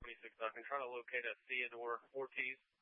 26 Duncan, trying to locate a Theodore Ortiz.